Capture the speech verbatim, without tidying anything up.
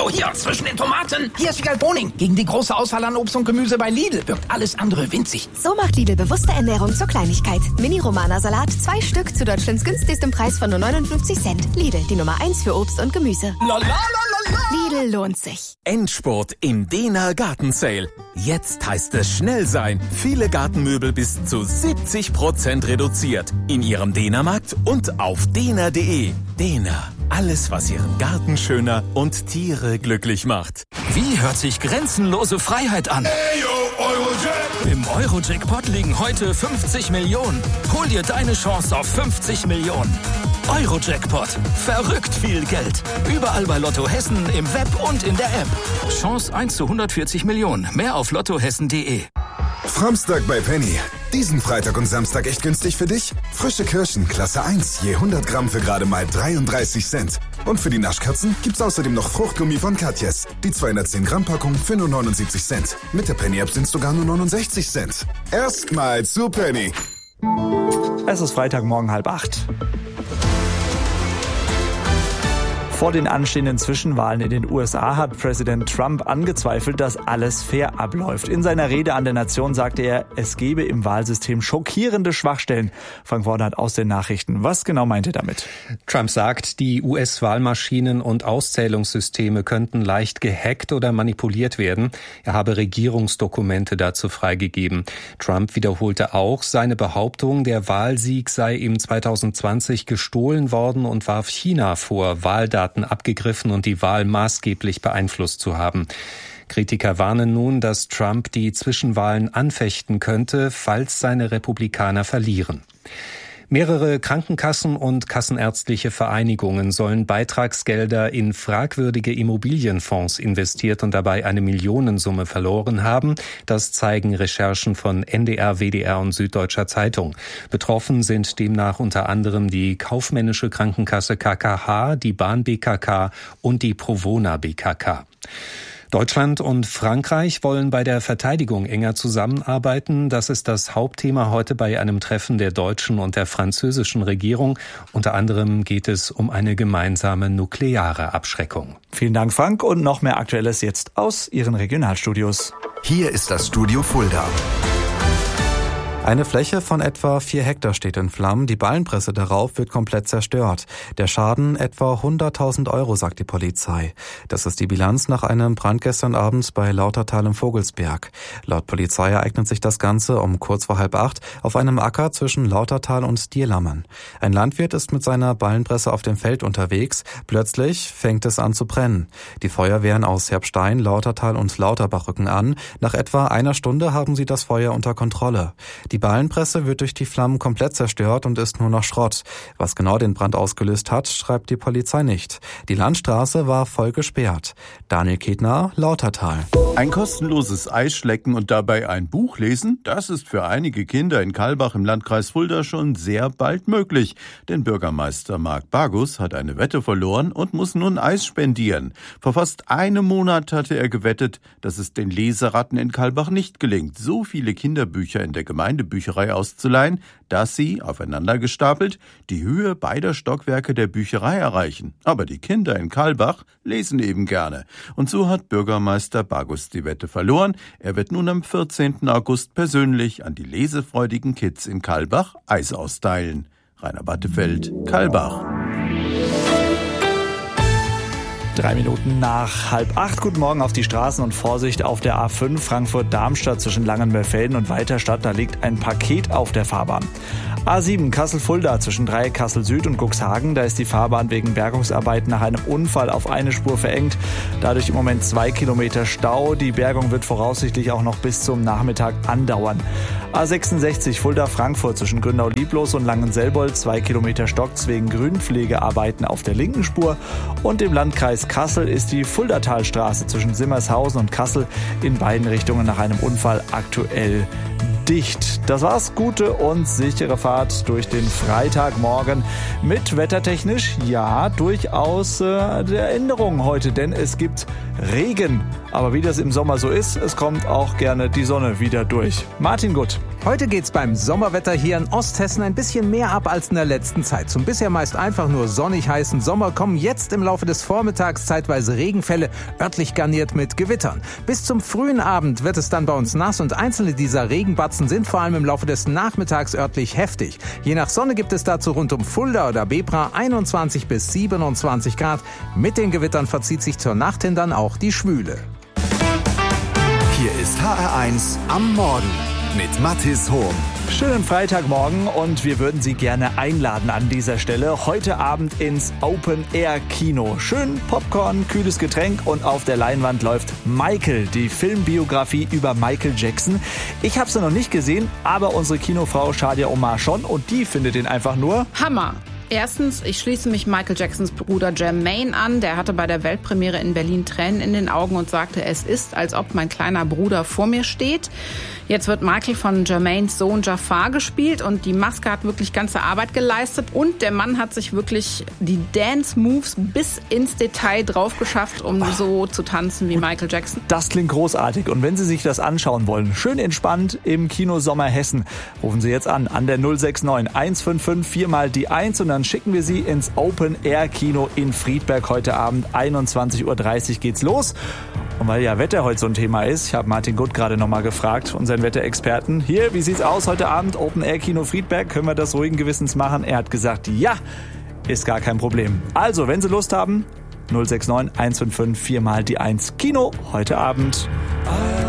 Hallo, hier, zwischen den Tomaten. Hier ist Wiegald Boning. Gegen die große Auswahl an Obst und Gemüse bei Lidl wirkt alles andere winzig. So macht Lidl bewusste Ernährung zur Kleinigkeit. Mini-Romana-Salat, zwei Stück zu Deutschlands günstigstem Preis von nur neunundfünfzig Cent. Lidl, die Nummer eins für Obst und Gemüse. La, la, la, la, la. Lidl lohnt sich. Endspurt im Dena Garten Sale. Jetzt heißt es schnell sein. Viele Gartenmöbel bis zu siebzig Prozent reduziert. In Ihrem Dena-Markt und auf dena punkt de. Dena. Alles, was Ihren Garten schöner und Tiere glücklich macht. Wie hört sich grenzenlose Freiheit an? Im Euro-Jackpot liegen heute fünfzig Millionen. Hol dir deine Chance auf fünfzig Millionen. Euro-Jackpot. Verrückt viel Geld. Überall bei Lotto Hessen, im Web und in der App. Chance eins zu hundertvierzig Millionen. Mehr auf lottohessen punkt de. Framstag bei Penny. Diesen Freitag und Samstag echt günstig für dich? Frische Kirschen, Klasse eins, je hundert Gramm für gerade mal dreiunddreißig Cent. Und für die Naschkatzen gibt's außerdem noch Fruchtgummi von Katjes. Die zweihundertzehn Gramm Packung für nur neunundsiebzig Cent. Mit der Penny-App sind's sogar nur neunundsechzig Cent. Erstmal zu Penny. Es ist Freitagmorgen halb acht. Vor den anstehenden Zwischenwahlen in den U S A hat Präsident Trump angezweifelt, dass alles fair abläuft. In seiner Rede an der Nation sagte er, es gebe im Wahlsystem schockierende Schwachstellen. Frank Wordert aus den Nachrichten. Was genau meint er damit? Trump sagt, die U S-Wahlmaschinen und Auszählungssysteme könnten leicht gehackt oder manipuliert werden. Er habe Regierungsdokumente dazu freigegeben. Trump wiederholte auch seine Behauptung, der Wahlsieg sei ihm zweitausendzwanzig gestohlen worden und warf China vor, Wahldaten abgegriffen und die Wahl maßgeblich beeinflusst zu haben. Kritiker warnen nun, dass Trump die Zwischenwahlen anfechten könnte, falls seine Republikaner verlieren. Mehrere Krankenkassen und kassenärztliche Vereinigungen sollen Beitragsgelder in fragwürdige Immobilienfonds investiert und dabei eine Millionensumme verloren haben. Das zeigen Recherchen von N D R, W D R und Süddeutscher Zeitung. Betroffen sind demnach unter anderem die kaufmännische Krankenkasse K K H, die Bahn B K K und die Provona B K K. Deutschland und Frankreich wollen bei der Verteidigung enger zusammenarbeiten. Das ist das Hauptthema heute bei einem Treffen der deutschen und der französischen Regierung. Unter anderem geht es um eine gemeinsame nukleare Abschreckung. Vielen Dank, Frank. Und noch mehr Aktuelles jetzt aus Ihren Regionalstudios. Hier ist das Studio Fulda. Eine Fläche von etwa vier Hektar steht in Flammen. Die Ballenpresse darauf wird komplett zerstört. Der Schaden etwa hunderttausend Euro, sagt die Polizei. Das ist die Bilanz nach einem Brand gestern Abend bei Lautertal im Vogelsberg. Laut Polizei ereignet sich das Ganze um kurz vor halb acht auf einem Acker zwischen Lautertal und Dierlammern. Ein Landwirt ist mit seiner Ballenpresse auf dem Feld unterwegs. Plötzlich fängt es an zu brennen. Die Feuerwehren aus Herbstein, Lautertal und Lauterbach rücken an. Nach etwa einer Stunde haben sie das Feuer unter Kontrolle. Die Ballenpresse wird durch die Flammen komplett zerstört und ist nur noch Schrott. Was genau den Brand ausgelöst hat, schreibt die Polizei nicht. Die Landstraße war voll gesperrt. Daniel Ketner, Lautertal. Ein kostenloses Eis schlecken und dabei ein Buch lesen, das ist für einige Kinder in Kalbach im Landkreis Fulda schon sehr bald möglich. Denn Bürgermeister Marc Bagus hat eine Wette verloren und muss nun Eis spendieren. Vor fast einem Monat hatte er gewettet, dass es den Leseratten in Kalbach nicht gelingt, so viele Kinderbücher in der Gemeinde Bücherei auszuleihen, dass sie, aufeinander gestapelt, die Höhe beider Stockwerke der Bücherei erreichen. Aber die Kinder in Kalbach lesen eben gerne. Und so hat Bürgermeister Bagus die Wette verloren. Er wird nun am vierzehnten August persönlich an die lesefreudigen Kids in Kalbach Eis austeilen. Rainer Battefeld, Kalbach. Drei Minuten nach halb acht. Guten Morgen auf die Straßen und Vorsicht auf der A fünf Frankfurt-Darmstadt zwischen Langenmörfelden und Weiterstadt. Da liegt ein Paket auf der Fahrbahn. A sieben Kassel-Fulda zwischen Dreieck Kassel-Süd und Cuxhagen. Da ist die Fahrbahn wegen Bergungsarbeiten nach einem Unfall auf eine Spur verengt. Dadurch im Moment zwei Kilometer Stau. Die Bergung wird voraussichtlich auch noch bis zum Nachmittag andauern. A sechsundsechzig Fulda-Frankfurt zwischen Grünau-Lieblos und Langenselbold. Zwei Kilometer stockt's wegen Grünpflegearbeiten auf der linken Spur. Und im Landkreis Kassel ist die Fuldatalstraße zwischen Simmershausen und Kassel in beiden Richtungen nach einem Unfall aktuell dicht. Das war's. Gute und sichere Fahrt durch den Freitagmorgen mit wettertechnisch, ja, durchaus äh, der Änderung heute, denn es gibt Regen. Aber wie das im Sommer so ist, es kommt auch gerne die Sonne wieder durch. Martin Gutt. Heute geht's beim Sommerwetter hier in Osthessen ein bisschen mehr ab als in der letzten Zeit. Zum bisher meist einfach nur sonnig heißen Sommer kommen jetzt im Laufe des Vormittags zeitweise Regenfälle, örtlich garniert mit Gewittern. Bis zum frühen Abend wird es dann bei uns nass und einzelne dieser Regenbatzen sind vor allem im Laufe des Nachmittags örtlich heftig. Je nach Sonne gibt es dazu rund um Fulda oder Bebra einundzwanzig bis siebenundzwanzig Grad. Mit den Gewittern verzieht sich zur Nacht hin dann auch die Schwüle. Hier ist H R eins am Morgen mit Mathis Hohm. Schönen Freitagmorgen und wir würden Sie gerne einladen an dieser Stelle. Heute Abend ins Open-Air-Kino. Schön Popcorn, kühles Getränk und auf der Leinwand läuft Michael, die Filmbiografie über Michael Jackson. Ich habe sie noch nicht gesehen, aber unsere Kinofrau Shadia Omar schon und die findet ihn einfach nur Hammer. Erstens, ich schließe mich Michael Jacksons Bruder Jermaine an. Der hatte bei der Weltpremiere in Berlin Tränen in den Augen und sagte, es ist, als ob mein kleiner Bruder vor mir steht. Jetzt wird Michael von Jermaines Sohn Jafar gespielt und die Maske hat wirklich ganze Arbeit geleistet. Und der Mann hat sich wirklich die Dance-Moves bis ins Detail drauf geschafft, um Ach. so zu tanzen wie Michael Jackson. Das klingt großartig. Und wenn Sie sich das anschauen wollen, schön entspannt im Kino Sommer Hessen, rufen Sie jetzt an, an der null sechs neun eins fünf fünf vier mal die eins und dann schicken wir Sie ins Open-Air-Kino in Friedberg heute Abend. einundzwanzig Uhr dreißig geht's los. Und weil ja Wetter heute so ein Thema ist, ich habe Martin Gutt gerade nochmal gefragt, unseren Wetterexperten. Hier, wie sieht's aus heute Abend? Open-Air-Kino Friedberg, können wir das ruhigen Gewissens machen? Er hat gesagt, ja, ist gar kein Problem. Also, wenn Sie Lust haben, null sechs neun eins fünf fünf vier mal die eins Kino heute Abend.